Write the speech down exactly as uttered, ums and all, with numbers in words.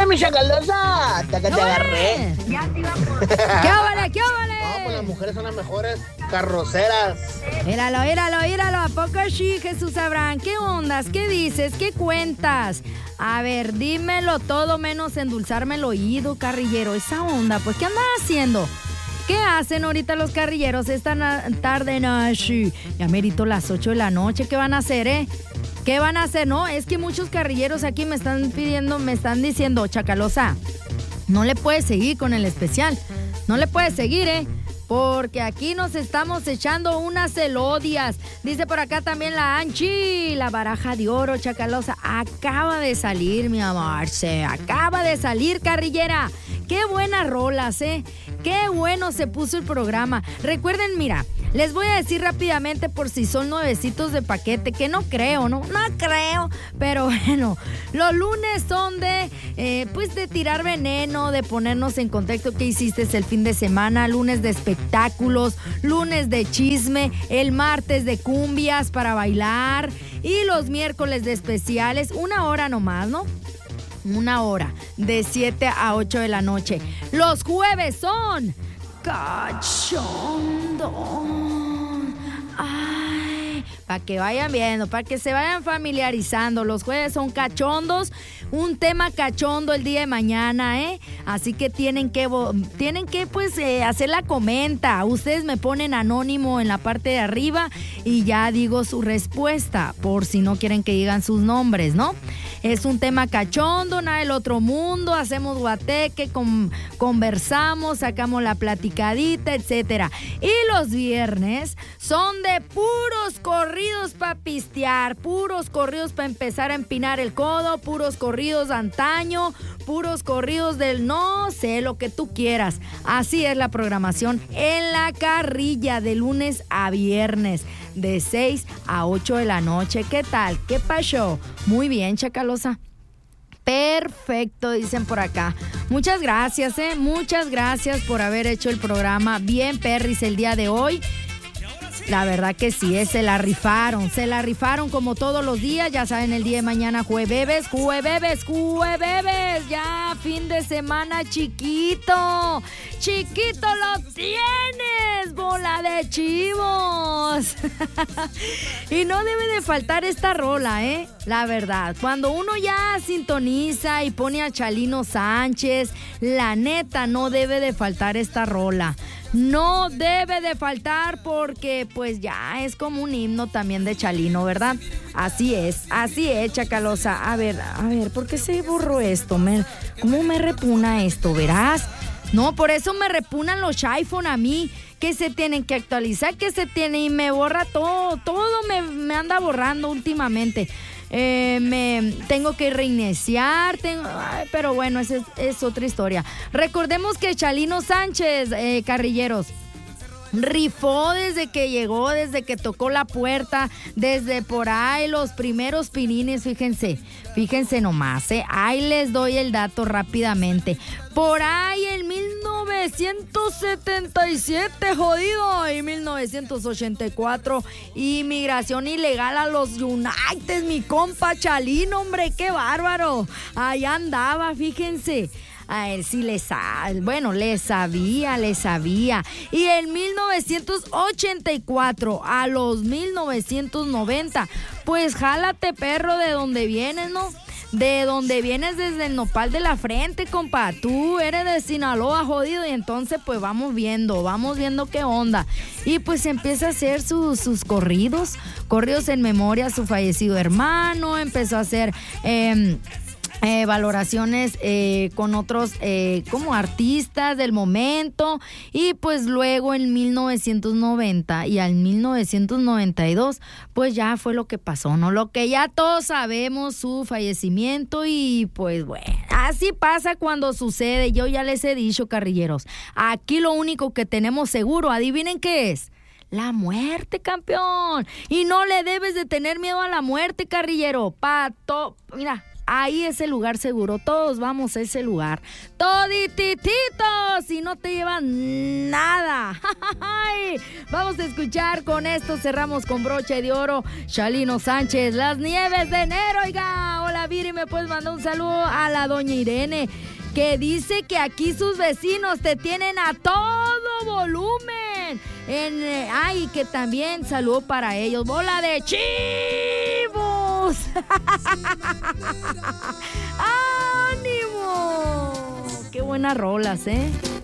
mi chacalosa! ¡Hasta que te agarré! ¿Qué óvale, qué óvale? No, pues las mujeres son las mejores carroceras. Míralo, míralo, míralo. ¿A poco sí, Jesús Abraham? ¿Qué ondas? ¿Qué dices? ¿Qué cuentas? A ver, dímelo todo menos endulzarme el oído, carrillero. Esa onda, pues, ¿qué andas haciendo? ¿Qué hacen ahorita los carrilleros esta na- tarde noche? Ya merito las ocho de la noche. ¿Qué van a hacer, eh? ¿Qué van a hacer? No, es que muchos carrilleros aquí me están pidiendo, me están diciendo, Chacalosa, no le puedes seguir con el especial. No le puedes seguir, ¿eh? Porque aquí nos estamos echando unas elodias. Dice por acá también la Anchi, la baraja de oro, Chacalosa. Acaba de salir, mi amor. Se acaba de salir, carrillera. Qué buenas rolas, ¿eh? Qué bueno se puso el programa. Recuerden, mira, les voy a decir rápidamente por si son nuevecitos de paquete, que no creo, ¿no? No creo, pero bueno, los lunes son de, eh, pues de tirar veneno, de ponernos en contexto qué hiciste el fin de semana, lunes de espectáculos, lunes de chisme, el martes de cumbias para bailar y los miércoles de especiales, una hora nomás, ¿no? Una hora, de siete a ocho de la noche. Los jueves son cachondo. Ay, para que vayan viendo, para que se vayan familiarizando. Los jueves son cachondos, un tema cachondo el día de mañana, ¿eh? Así que tienen que, tienen que pues, eh, hacer la comenta. Ustedes me ponen anónimo en la parte de arriba y ya digo su respuesta, por si no quieren que digan sus nombres, ¿no? Es un tema cachondo, nada del otro mundo, hacemos guateque, con, conversamos, sacamos la platicadita, etcétera. Y los viernes son de puros corridos para pistear, puros corridos para empezar a empinar el codo, puros corridos de antaño, puros corridos del no sé, lo que tú quieras. Así es la programación en la carrilla de lunes a viernes, de seis a ocho de la noche. ¿Qué tal? ¿Qué pasó? Muy bien, Chacalosa. Perfecto, dicen por acá. Muchas gracias, eh. Muchas gracias por haber hecho el programa bien perris el día de hoy. La verdad que sí, eh, se la rifaron, se la rifaron como todos los días. Ya saben, el día de mañana jueves, jueves, jueves, ya fin de semana chiquito, chiquito lo tienes, bola de chivos. Y no debe de faltar esta rola, eh, la verdad, cuando uno ya sintoniza y pone a Chalino Sánchez, la neta no debe de faltar esta rola. No debe de faltar porque pues ya es como un himno también de Chalino, ¿verdad? Así es, así es, Chacalosa. A ver, a ver, ¿por qué se borró esto? Me, ¿Cómo me repugna esto, verás? No, por eso me repugnan los iPhone a mí, que se tienen que actualizar, que se tienen y me borra todo, todo me, me anda borrando últimamente. Eh, me tengo que reiniciar, tengo, ay, pero bueno, esa es, es otra historia. Recordemos que Chalino Sánchez, eh, carrilleros, rifó desde que llegó, desde que tocó la puerta, desde por ahí los primeros pinines, fíjense, fíjense nomás, ¿eh? Ahí les doy el dato rápidamente. Por ahí en mil novecientos setenta y siete, jodido, y mil novecientos ochenta y cuatro, inmigración ilegal a los United, mi compa Chalino, hombre, qué bárbaro. Ahí andaba, fíjense. A él sí le sabía, bueno, le sabía, le sabía. Y en mil novecientos ochenta y cuatro a los mil novecientos noventa, pues jálate, perro, de donde vienes, ¿no? De donde vienes, desde el nopal de la frente, compa. Tú eres de Sinaloa, jodido. Y entonces pues vamos viendo, vamos viendo qué onda. Y pues empieza a hacer sus, sus corridos, corridos en memoria a su fallecido hermano. Empezó a hacer Eh, Eh, valoraciones eh, con otros eh, como artistas del momento, y pues luego en mil novecientos noventa y al mil novecientos noventa y dos pues ya fue lo que pasó, ¿no? Lo que ya todos sabemos, su fallecimiento. Y pues bueno, así pasa cuando sucede. Yo ya les he dicho, carrilleros, aquí lo único que tenemos seguro, adivinen qué es: la muerte, campeón. Y no le debes de tener miedo a la muerte, carrillero. Pato, mira, ahí es el lugar seguro. Todos vamos a ese lugar. Toditititos, y no te llevan nada. Vamos a escuchar con esto, cerramos con broche de oro. Chalino Sánchez, Las Nieves de Enero. Oiga, hola Viri, me puedes mandar un saludo a la doña Irene, que dice que aquí sus vecinos te tienen a todo volumen. En, eh, ay, que también saludo para ellos. ¡Bola de chivos! ¡Ánimo! ¡Qué buenas rolas, eh!